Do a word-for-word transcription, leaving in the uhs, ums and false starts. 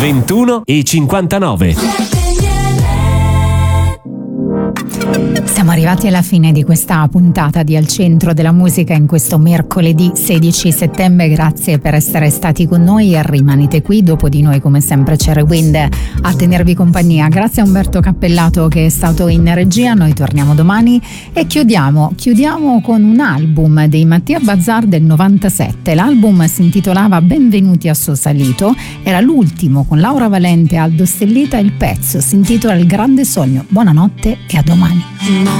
ventuno e cinquantanove. Siamo arrivati alla fine di questa puntata di Al Centro della Musica in questo mercoledì sedici settembre. Grazie per essere stati con noi e rimanete qui. Dopo di noi come sempre c'è Rewind a tenervi compagnia. Grazie a Umberto Cappellato che è stato in regia. Noi torniamo domani e chiudiamo chiudiamo con un album dei Mattia Bazar del novantasette. L'album si intitolava Benvenuti a Sosalito, era l'ultimo con Laura Valente e Aldo Stellita. Il pezzo si intitola Il Grande Sogno. Buonanotte e a domani.